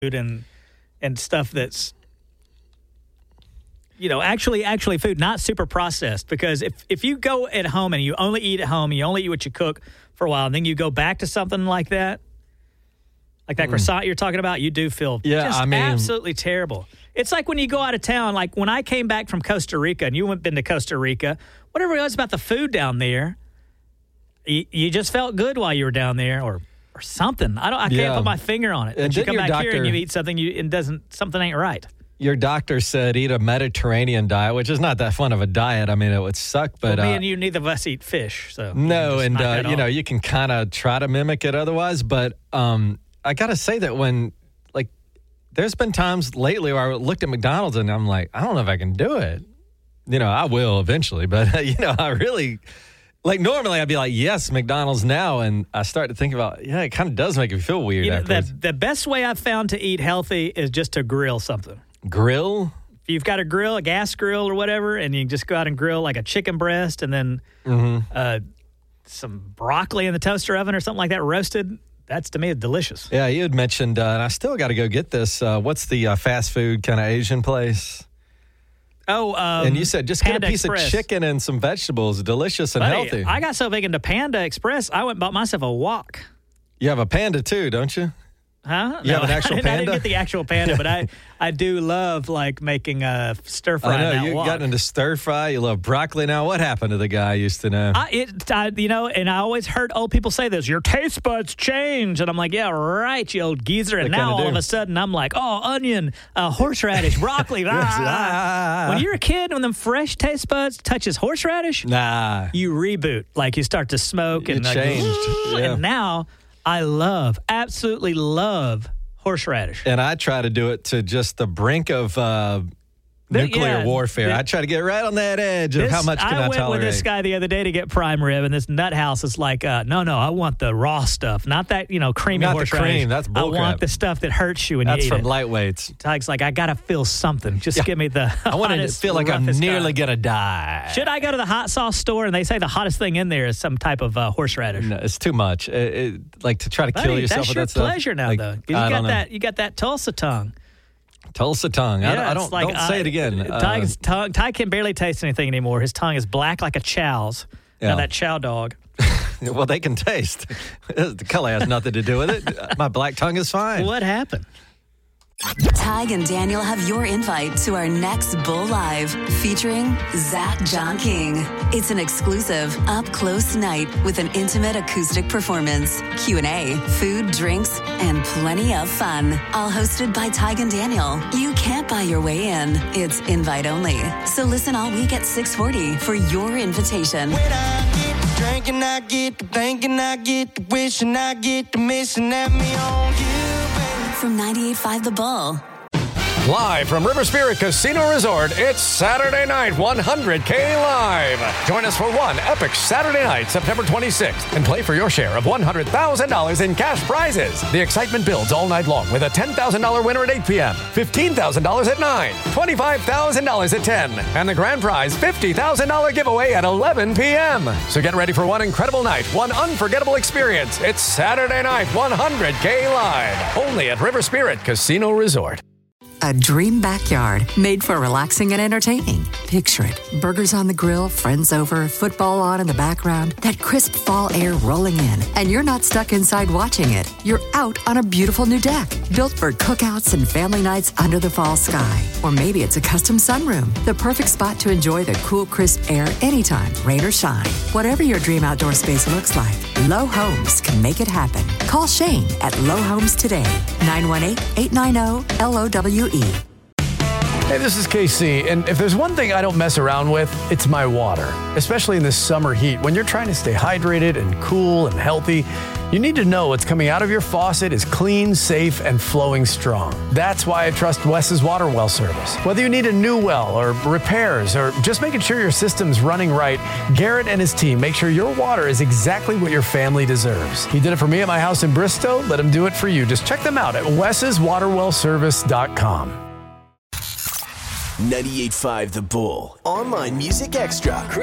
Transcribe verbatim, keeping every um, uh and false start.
food and and stuff that's, you know, actually actually food, not super processed. Because if, if you go at home and you only eat at home, you only eat what you cook for a while, and then you go back to something like that, like that mm. croissant you're talking about, you do feel yeah, just I mean, absolutely terrible. It's like when you go out of town, like when I came back from Costa Rica, and you went been to Costa Rica, whatever it was about the food down there, you, you just felt good while you were down there, or or something. I don't. I can't yeah. put my finger on it. And but you come back doctor, here and you eat something, you and doesn't something ain't right. Your doctor said eat a Mediterranean diet, which is not that fun of a diet. I mean, it would suck, but well, me uh, and you, neither of us eat fish, so no, and uh, you know, off. you can kind of try to mimic it otherwise. But um, I gotta say that when like, there's been times lately where I looked at McDonald's and I'm like, I don't know if I can do it. You know, I will eventually, but uh, you know, I really. Like, normally I'd be like, yes, McDonald's now. And I start to think about, yeah, it kind of does make me feel weird. You know, the, afterwards. the best way I've found to eat healthy is just to grill something. Grill? If you've got a grill, a gas grill or whatever, and you just go out and grill like a chicken breast and then mm-hmm. uh, some broccoli in the toaster oven or something like that roasted, that's, to me, delicious. Yeah, you had mentioned, uh, and I still got to go get this. Uh, what's the uh, fast food kind of Asian place? Oh, um, and you said just Panda get a piece Express. of chicken and some vegetables, delicious and Buddy, healthy. I got so big into Panda Express, I went and bought myself a wok. You have a panda too, don't you? Huh? You no, have an actual I didn't, panda? I didn't get the actual panda, but I, I do love like making a stir fry. I know in that you wok. got into stir fry. You love broccoli now. What happened to the guy I used to know? I, it, I, you know, and I always heard old people say this: your taste buds change, and I'm like, yeah, right, you old geezer. And They now kinda all do. of a sudden, I'm like, oh, onion, uh, horseradish, broccoli. ah, ah, ah. When you're a kid, when them fresh taste buds touches horseradish, Nah, you reboot. Like you start to smoke It and like, changed. "Ooh," Yeah. and now I love, absolutely love horseradish. and I try to do it to just the brink of uh, The- nuclear yeah, warfare. the- I try to get right on that edge of This- how much can I, went tolerate. with this guy the other day to get prime rib, and this nut house is like, uh, no, no, I want the raw stuff, not that, you know, creamy Not the horseradish. cream, that's I bullcrap. want the stuff that hurts you when That's you eat from it. lightweights. Tyke's like, I gotta feel something. Just Yeah. give me the. I want to hottest, feel like I'm roughest nearly guy. gonna die. Should I go to the hot sauce store and they say the hottest thing in there is some type of uh, horseradish? No, it's too much. It, it, like to try to kill Buddy, yourself that's with your that stuff. pleasure now, Like, though. 'Cause You I got don't know. that. You got that Tulsa tongue. Tulsa tongue. I, Yeah, I it's don't. like, don't say I- it again. Uh, Ty's tongue, Ty can barely taste anything anymore. His tongue is black like a chow's. Yeah. Now that chow dog. well, they can taste. The color has nothing to do with it. My black tongue is fine. What happened? Tig and Daniel have your invite to our next Bull Live featuring Zach John King. It's an exclusive, up-close night with an intimate acoustic performance, Q and A, food, drinks, and plenty of fun. All hosted by Tig and Daniel. You can't buy your way in. It's invite only. So listen all week at six forty for your invitation. When I get to drinking, I get to thinking, I get to wishing, I get to missing at me on you, baby. From ninety-eight point five The Bull. Live from River Spirit Casino Resort, it's Saturday night one hundred K Live. Join us for one epic Saturday night, September twenty-sixth, and play for your share of one hundred thousand dollars in cash prizes. The excitement builds all night long with a ten thousand dollars winner at eight p.m., fifteen thousand dollars at nine, twenty-five thousand dollars at ten, and the grand prize fifty thousand dollars giveaway at eleven p.m. So get ready for one incredible night, one unforgettable experience. It's Saturday night one hundred K Live, only at River Spirit Casino Resort. A dream backyard made for relaxing and entertaining. Picture it. Burgers on the grill, friends over, football on in the background, that crisp fall air rolling in. And you're not stuck inside watching it. You're out on a beautiful new deck, built for cookouts and family nights under the fall sky. Or maybe it's a custom sunroom, the perfect spot to enjoy the cool, crisp air anytime, rain or shine. Whatever your dream outdoor space looks like, Low Homes can make it happen. Call Shane at Low Homes today, nine one eight, eight nine zero, L O W E. Hey, this is K C, and if there's one thing I don't mess around with, it's my water. Especially in this summer heat, when you're trying to stay hydrated and cool and healthy, you need to know what's coming out of your faucet is clean, safe, and flowing strong. That's why I trust Wes's Water Well service. Whether you need a new well or repairs or just making sure your system's running right, Garrett and his team make sure your water is exactly what your family deserves. He did it for me at my house in Bristow. Let him do it for you. Just check them out at wes's water well service dot com. ninety-eight point five The Bull. Online Music Extra.